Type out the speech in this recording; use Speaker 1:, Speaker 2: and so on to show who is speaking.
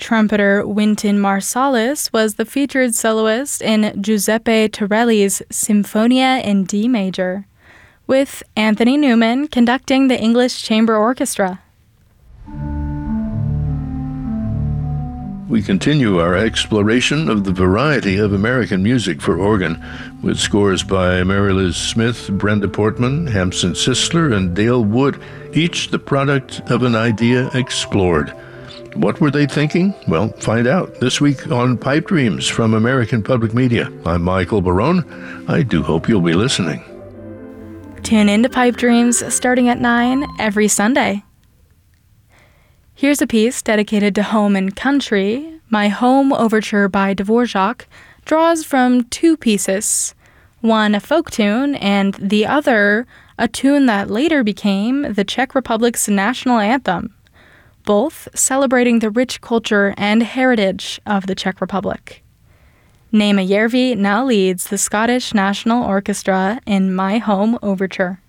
Speaker 1: Trumpeter Wynton Marsalis was the featured soloist in Giuseppe Torelli's Sinfonia in D major, with Anthony Newman conducting the English Chamber Orchestra.
Speaker 2: We continue our exploration of the variety of American music for organ, with scores by Mary Liz Smith, Brenda Portman, Hampson Sisler, and Dale Wood, each the product of an idea explored. What were they thinking? Well, find out this week on Pipe Dreams from American Public Media. I'm Michael Barone. I do hope you'll be listening.
Speaker 1: Tune in to Pipe Dreams starting at 9 every Sunday. Here's a piece dedicated to home and country. My Home Overture by Dvorak draws from two pieces, one a folk tune and the other a tune that later became the Czech Republic's national anthem, both celebrating the rich culture and heritage of the Czech Republic. Nema Järvi now leads the Scottish National Orchestra in My Home Overture.